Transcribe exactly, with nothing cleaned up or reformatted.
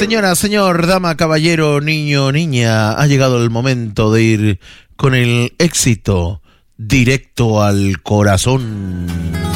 Señora, señor, dama, caballero, niño, niña, ha llegado el momento de ir con el éxito directo al corazón.